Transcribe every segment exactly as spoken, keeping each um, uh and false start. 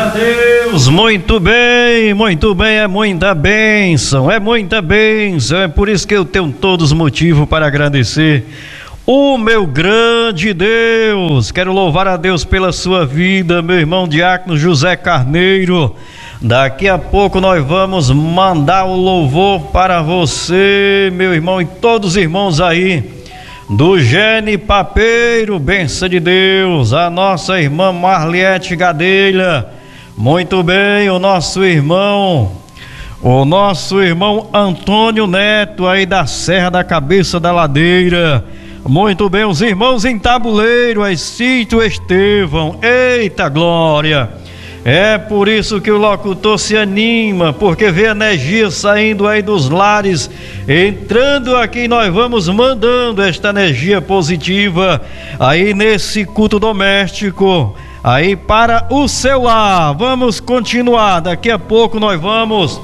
Deus, muito bem, muito bem, é muita bênção, é muita bênção, é por isso que eu tenho todos os motivos para agradecer o meu grande Deus. Quero louvar a Deus pela sua vida, meu irmão diácono José Carneiro. Daqui a pouco nós vamos mandar o louvor para você, meu irmão, e todos os irmãos aí do Gene Papeiro, benção de Deus, a nossa irmã Marliete Gadelha, muito bem, o nosso irmão, o nosso irmão Antônio Neto aí da Serra da Cabeça da Ladeira, muito bem, os irmãos em Tabuleiro, Cito Estevão, eita glória. É por isso que o locutor se anima, porque vê a energia saindo aí dos lares, entrando aqui, nós vamos mandando esta energia positiva aí nesse culto doméstico, aí para o seu lar. Vamos continuar, daqui a pouco nós vamos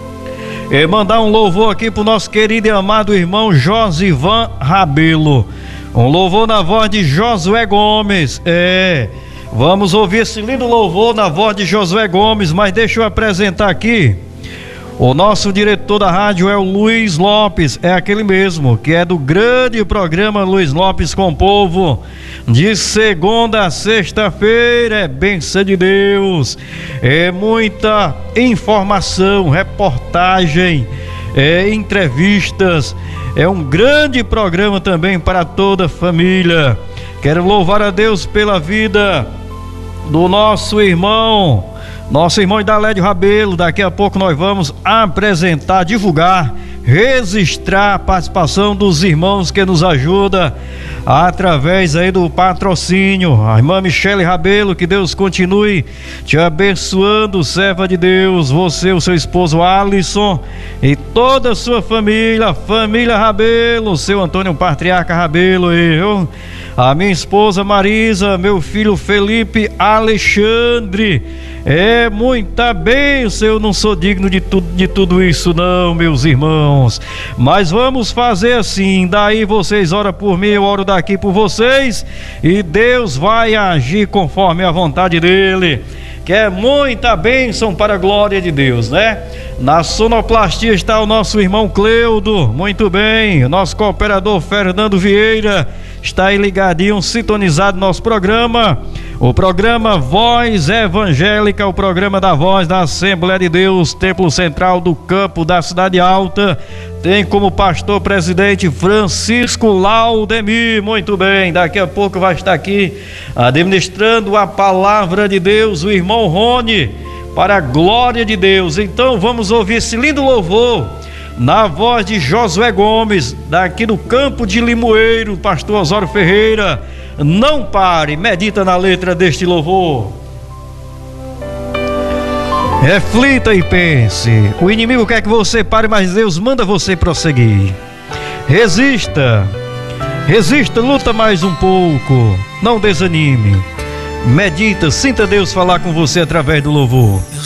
e mandar um louvor aqui pro nosso querido e amado irmão Josivan Rabelo, um louvor na voz de Josué Gomes. É, vamos ouvir esse lindo louvor na voz de Josué Gomes, mas deixa eu apresentar aqui o nosso diretor da rádio, é o Luiz Lopes, é aquele mesmo que é do grande programa Luiz Lopes com o Povo, de segunda a sexta-feira. É bênção de Deus, é muita informação, reportagem, é entrevistas, é um grande programa também para toda a família. Quero louvar a Deus pela vida do nosso irmão, nosso irmão Idalédio Rabelo. Daqui a pouco nós vamos apresentar, divulgar, registrar a participação dos irmãos que nos ajudam através aí do patrocínio. A irmã Michele Rabelo, que Deus continue te abençoando, serva de Deus, você, o seu esposo Alisson e toda a sua família, família Rabelo, seu Antônio Patriarca Rabelo, eu, a minha esposa Marisa, meu filho Felipe Alexandre. É muita bênção, eu não sou digno de, tu, de tudo isso não, meus irmãos, mas vamos fazer assim, daí vocês oram por mim, eu oro daqui por vocês, e Deus vai agir conforme a vontade dele, que é muita bênção para a glória de Deus, né? Na sonoplastia está o nosso irmão Cleudo, muito bem, o nosso cooperador Fernando Vieira está aí ligadinho, sintonizado no nosso programa, o programa Voz Evangélica, o programa da Voz da Assembleia de Deus, Templo Central do Campo da Cidade Alta, tem como pastor presidente Francisco Laudemir, muito bem, daqui a pouco vai estar aqui administrando a palavra de Deus o irmão Rony, para a glória de Deus. Então vamos ouvir esse lindo louvor na voz de Josué Gomes, daqui do Campo de Limoeiro, pastor Osório Ferreira. Não pare, medita na letra deste louvor. Reflita e pense, o inimigo quer que você pare, mas Deus manda você prosseguir. Resista, resista, luta mais um pouco, não desanime. Medita, sinta Deus falar com você através do louvor.